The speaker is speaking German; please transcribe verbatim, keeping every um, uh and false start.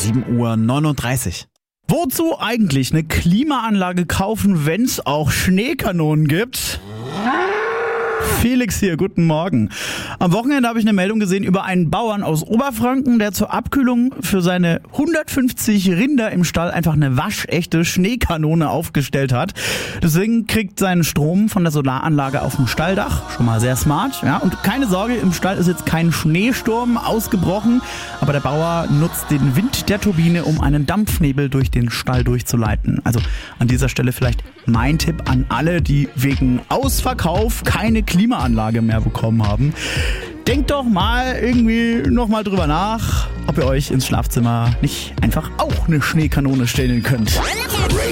sieben Uhr neununddreißig. Wozu eigentlich eine Klimaanlage kaufen, wenn es auch Schneekanonen gibt? Felix hier, guten Morgen. Am Wochenende habe ich eine Meldung gesehen über einen Bauern aus Oberfranken, der zur Abkühlung für seine hundertfünfzig Rinder im Stall einfach eine waschechte Schneekanone aufgestellt hat. Deswegen kriegt seinen Strom von der Solaranlage auf dem Stalldach. Schon mal sehr smart. Ja? Und keine Sorge, im Stall ist jetzt kein Schneesturm ausgebrochen, aber der Bauer nutzt den Wind der Turbine, um einen Dampfnebel durch den Stall durchzuleiten. Also an dieser Stelle vielleicht mein Tipp an alle, die wegen Ausverkauf keine Klimaanlage mehr bekommen haben. Denkt doch mal irgendwie nochmal drüber nach, ob ihr euch ins Schlafzimmer nicht einfach auch eine Schneekanone stellen könnt.